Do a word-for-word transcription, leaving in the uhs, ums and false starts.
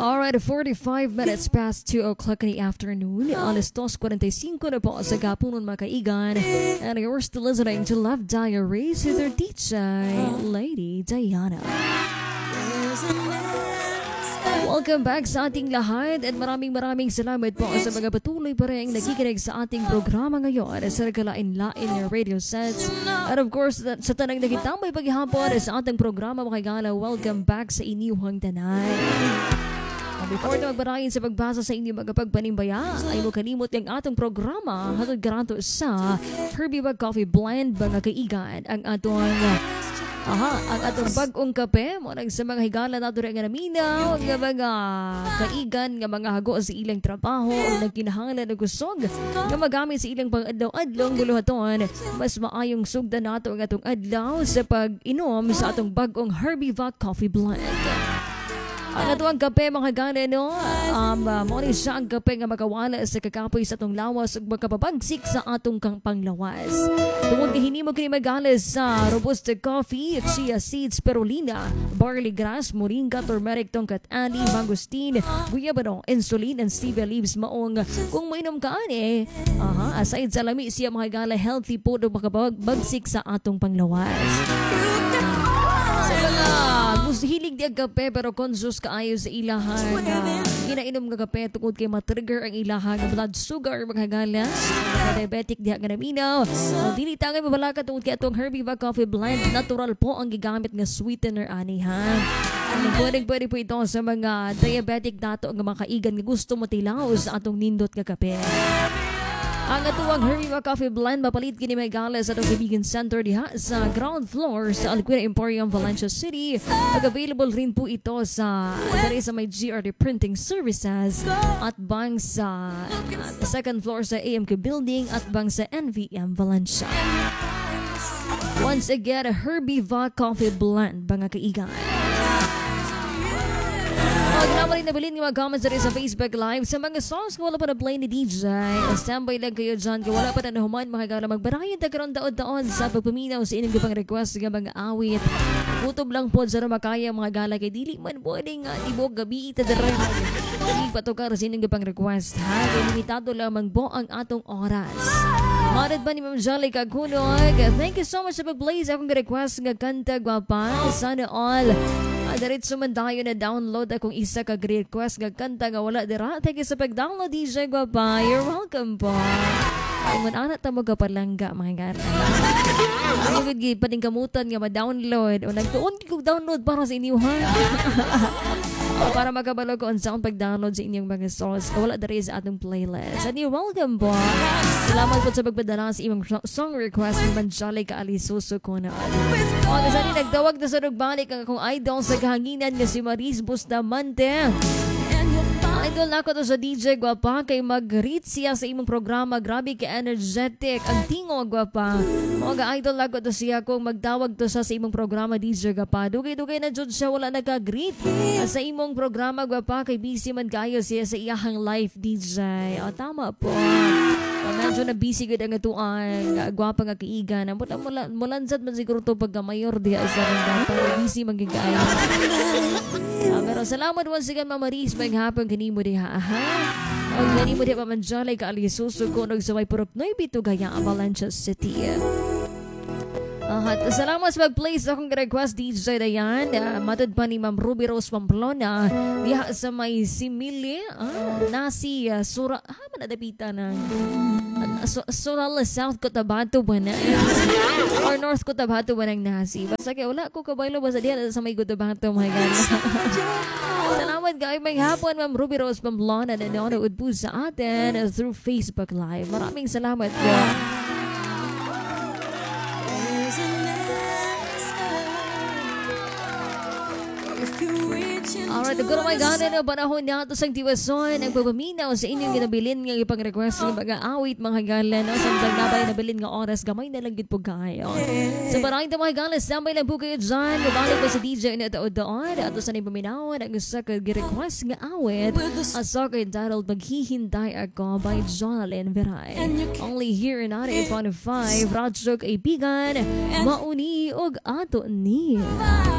Alright, forty-five minutes past two o'clock in the afternoon. Alas dos forty-five na po sa gapunon mga kaigan. And you're still listening to Love Diaries with their D J, Lady Diana. Welcome back sa ating lahat at maraming maraming salamat po sa mga patuloy pa rin nakikinig sa ating programa ngayon sa nagkalain-lain ng radio sets. And of course, sa tanang nakitambay paghihapon sa ating programa mga kagala, welcome back sa inyong tanay. Before na magbarahin sa pagbasa sa inyong mga pagpanimbaya, ay mo kalimot ang atong programa hatod garanto sa Herbie Bag Coffee Blend mga kaigan. Ang atong Aha, ang atong bagong kape mo nang sa mga higala nato rin nga naminaw nga mga kaigan nga mga hago sa ilang trabaho o nagkinahanglan na kusog nga magamit sa ilang pang-adlaw-adlaw ang buluhaton. Mas maayong sugdan nato ang atong adlaw sa pag-inom sa atong bagong Herbie Bag Coffee Blend. Ang atuang kape mga gana no, um, uh, mo rin siya ang kape nga makawala sa kakapoy sa atong lawas ug makapabagsik sa atong kang panglawas. Tungod kay hinimo kini magalas sa robusta coffee, chia seeds, spirulina, barley grass, moringa, turmeric, tongkat ani, mangosteen, guyabano, insulin, and stevia leaves maong kung mainom ka ani. Aha, aside sa lami siya mga gala healthy po ug makapabagsik sa atong panglawas. Sa mga gusto hilig di ang kape pero conscious kaayo sa ilahan na ginainom nga kape tungod kay matrigger ang ilahan ng blood sugar mga gala mga diabetic diha nga naminaw. Uh, dili tangay mabalaka tungod kay atong Herbie Bag Coffee Blend natural po ang gigamit nga sweetener ani ha. Ang pwede pwede po ito sa mga diabetic dato nga mga kaigan nga gusto mo tilaw sa atong nindot nga kape. Ang atuang Herbie Bag Coffee Blend mapalit kini may galas sa atong Kaibigan Center diha sa ground floor sa Alcuina Emporium, Valencia City. Mag-available rin po ito sa dari sa may G R D Printing Services at bang sa uh, second floor sa A M K Building at bang sa N V M Valencia. Once again, Herbie Bag Coffee Blend mga kaigan. Huwag naman rin nabilin yung mga comments rin sa Facebook Live sa mga songs kung wala pa na-play ni D J. Standby lang kayo dyan kung wala pa na nahuman mga gala magbarayan na karoon daon-daon sa pagpaminaw sa inyong gipang request ng mga awit. Kutob lang po sa makaya mga gala kay dili man po nga ibog gabi itadaray. Hindi patukar sa inyong gipang request ha. Kaya limitado lamang po ang atong oras. Marad ba ni Ma'am Jolly Kagunog? Thank you so much sa pag-play sa akong request nga kanta gwapa. Sana all diretso man tayo na download akong isa kag request nga kanta nga wala dira. Thank you sa pag-download D J Guapa. You're welcome po. Ay man ana ta mo kapalangga mga gara. Ang gud gi pading kamutan nga ma-download o nagtuon ko download para sa inyo ha. Para makabalo ko on sound pag-download sa inyong mga songs wala diri sa atong playlist. And you're welcome po. Salamat po sa pagpadala sa imong song request ni Manjali ka Alisuso ko na. O, nasa ni nagdawag na sa nagbalik ang akong idol sa kahanginan nga si Maris Bustamante. Idol na ako to sa D J Guapa kay mag-read siya sa imong programa. Grabe ka energetic. Ang tingog Guapa. Mga idol na ako to siya kung magdawag to sa sa imong programa D J Guapa. Dugay-dugay na jud siya wala nagka-greet sa imong programa Guapa kay busy man kayo siya sa iyahang live D J. O tama po. O, medyo na busy gud ang atuan Guapa nga kaigan. Mula mula mulanzat man siguro to pagka mayor diha sa Guapa. Busy man gigay. Uh, pero salamat once again Mama Maris may hapon kanimo diha aha. Ang kanimo diha pamanjalay ka alisuso ko nagsaway purok noy bito gaya Valencia City. Uh, at salamat sa mag-play sa akong request D J Dayan. Uh, matod pa ni Ma'am Ruby Rose Pamplona diha sa may simili ah, nasi uh, sura ha manadapita ng uh, so, Sural South Cotabato ba na or North Cotabato ba ng nasi basta kaya wala ko kabaylo basta diha sa may Cotabato mga gana. Salamat kayo may hapon Ma'am Ruby Rose Pamplona na nanonood po sa atin uh, through Facebook Live. Maraming salamat po. Alright, nagkaroon may gana na panahon na ito sang tiwason ang pagpaminaw sa inyong ginabilin nga ipang-request ng mga awit mga gala no? Samtang nabay nabilin nga oras gamay na lang gid po kayo. Sa parang ito mga gala samay lang po kayo dyan mabalik pa sa D J na ito-doon at sa naipaminawan ang isa ka-request nga awit ang soccer entitled Maghihintay Ako by Jonalyn Veray. Only here in ninety-eight point five Radyo Kaibigan Mauni og ato ni